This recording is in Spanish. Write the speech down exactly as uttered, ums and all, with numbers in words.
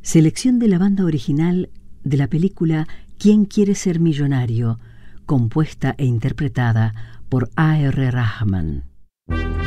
Selección de la banda original de la película ¿Quién quiere ser millonario?, compuesta e interpretada por A R Rahman.